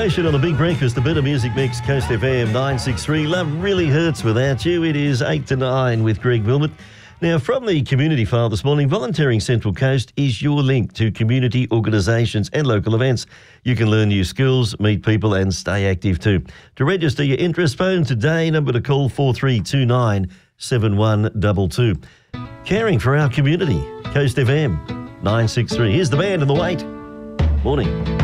Ocean on the Big Breakfast, the better music mix, Coast FM 963. Love really hurts without you. It is 8 to 9 with Greg Wilmot. Now, from the community file this morning, Volunteering Central Coast is your link to community organisations and local events. You can learn new skills, meet people and stay active too. To register your interest, phone today, number to call 4329 7122. Caring for our community, Coast FM 963. Here's the band and the wait. Morning.